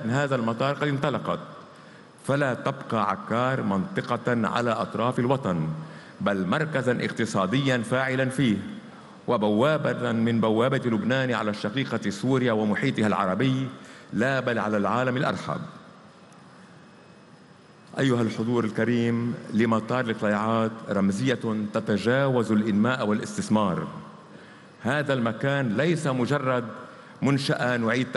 من هذا المطار قد انطلقت، فلا تبقى عكار منطقة على أطراف الوطن، بل مركزا اقتصاديا فاعلا فيه، وبوابة من بوابة لبنان على الشقيقة سوريا ومحيطها العربي، لا بل على العالم الأرحب. أيها الحضور الكريم، لمطار القليعات رمزية تتجاوز الإنماء والاستثمار. هذا المكان ليس مجرد منشأة نعيد